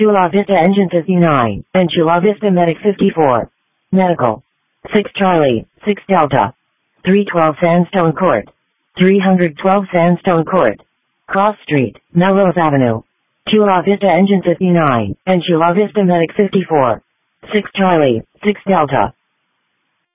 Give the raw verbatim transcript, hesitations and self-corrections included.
Chula Vista Engine fifty-nine, and Chula Vista Medic fifty-four. Medical. six Charlie, six Delta. three twelve Sandstone Court. three twelve Sandstone Court. Cross Street, Melrose Avenue. Chula Vista Engine fifty-nine, and Chula Vista Medic fifty-four. six Charlie, six Delta.